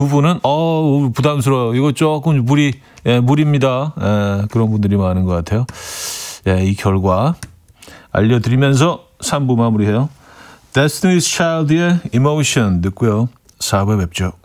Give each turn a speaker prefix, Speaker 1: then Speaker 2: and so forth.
Speaker 1: 부분은 부담스러워요. 이거 조금 무리입니다. 그런 분들이 많은 것 같아요. 이 결과 알려드리면서 3부 마무리해요. Destiny's Child의 Emotion 듣고요. 4부에 뵙죠.